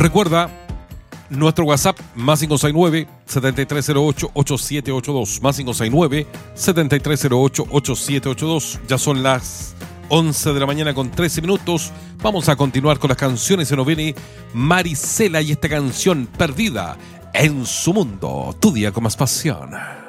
Recuerda nuestro WhatsApp más 569-7308-8782, más 569-7308-8782. Ya son las 11 de la mañana con 13 minutos. Vamos a continuar con las canciones. Se nos viene Marisela y esta canción Perdida en su mundo. Tu día con más pasión.